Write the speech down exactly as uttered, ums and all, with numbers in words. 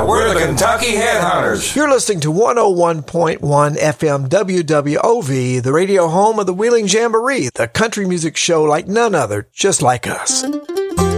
We're the Kentucky Headhunters. You're listening to one oh one point one F M W W O V, the radio home of the Wheeling Jamboree, the country music show like none other, just like us.